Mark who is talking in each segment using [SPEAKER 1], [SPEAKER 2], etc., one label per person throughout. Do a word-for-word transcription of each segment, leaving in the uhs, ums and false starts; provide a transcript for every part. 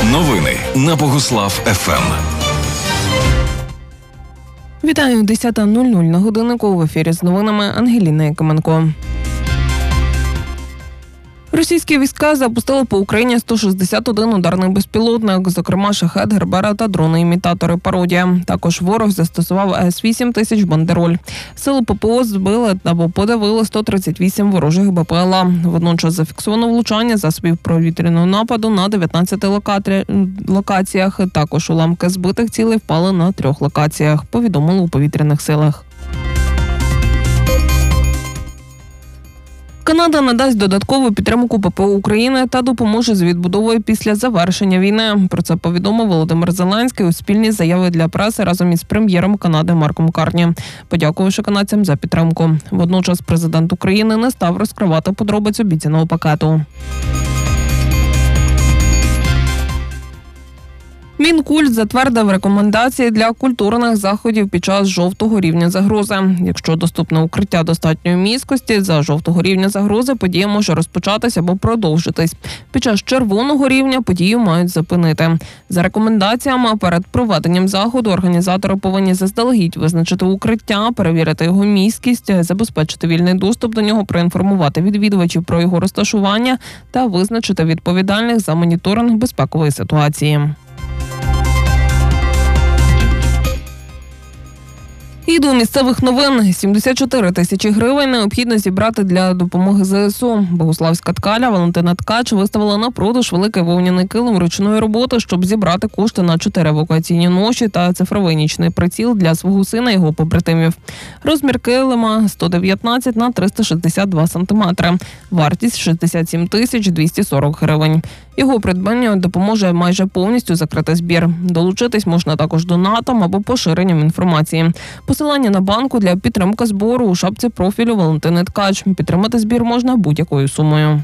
[SPEAKER 1] Новини на Богуслав еф ем.
[SPEAKER 2] Вітаю, десята нуль нуль на годиннику. В ефірі з новинами Ангеліна Якименко. Російські війська запустили по Україні сто шістдесят один ударний безпілотник, зокрема шахед, гербера та дрони-імітатори «Пародія». Також ворог застосував ес вісім тисяч «Бандероль». Сили ППО збили або подавили сто тридцять вісім ворожих бе пе ел а. Водночас зафіксовано влучання засобів повітряного нападу на дев'ятнадцяти локатрі... локаціях. Також уламки збитих цілей впали на трьох локаціях, повідомили у повітряних силах. Канада надасть додаткову підтримку пе пе о України та допоможе з відбудовою після завершення війни. Про це повідомив Володимир Зеленський у спільній заяві для преси разом із прем'єром Канади Марком Карні, подякувавши канадцям за підтримку. Водночас президент України не став розкривати подробиць обіцяного пакету. Мінкульт затвердив рекомендації для культурних заходів під час жовтого рівня загрози. Якщо доступне укриття достатньої місткості, за жовтого рівня загрози подія може розпочатися або продовжитись. Під час червоного рівня подію мають зупинити. За рекомендаціями, перед проведенням заходу організатори повинні заздалегідь визначити укриття, перевірити його місткість, забезпечити вільний доступ до нього, проінформувати відвідувачів про його розташування та визначити відповідальних за моніторинг безпекової ситуації. І до місцевих новин. сімдесят чотири тисячі гривень необхідно зібрати для допомоги зе ес у. Богуславська ткаля Валентина Ткач виставила на продаж великий вовняний килим ручної роботи, щоб зібрати кошти на чотири евакуаційні ноші та цифровий нічний приціл для свого сина і його побратимів. Розмір килима сто дев'ятнадцять на триста шістдесят два сантиметри. Вартість шістдесят сім тисяч двісті сорок гривень. Його придбання допоможе майже повністю закрити збір. Долучитись можна також донатом або поширенням інформації. Посилання на банку для підтримки збору у шапці профілю Валентини Ткач. Підтримати збір можна будь-якою сумою.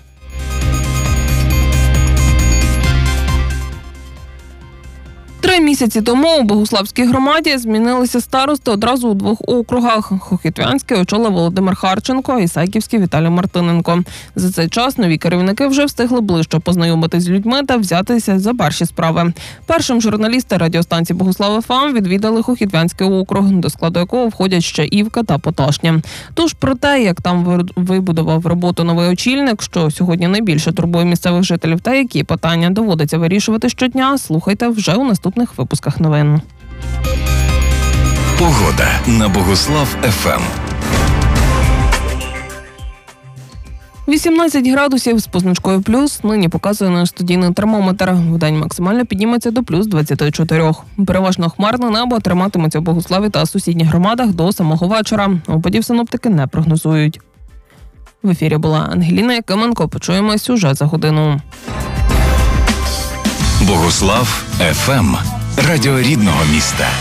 [SPEAKER 2] Три місяці тому у Богуславській громаді змінилися старости одразу у двох округах. Хохітвянський очолив Володимир Харченко, і Ісаківський Віталій Мартиненко. За цей час нові керівники вже встигли ближче познайомитись з людьми та взятися за перші справи. Першим журналісти радіостанції Богуслав еф ем відвідали Хохітвянський округ, до складу якого входять ще Івка та Поташня. Тож про те, як там вибудував роботу новий очільник, що сьогодні найбільше турбує місцевих жителів та які питання доводиться вирішувати щодня, слухайте вже у наступних випусках новин.
[SPEAKER 1] Погода на Богуслав еф ем.
[SPEAKER 2] вісімнадцять градусів з позначкою плюс нині показує наш студійний термометр. Вдень максимально підніметься до плюс двадцять чотири. Переважно хмарне небо триматиметься в Богуславі та сусідніх громадах до самого вечора. Опадів синоптики не прогнозують. В ефірі була Ангеліна Якименко. Почуємось уже за годину.
[SPEAKER 1] Богуслав еф ем. Радіо рідного міста.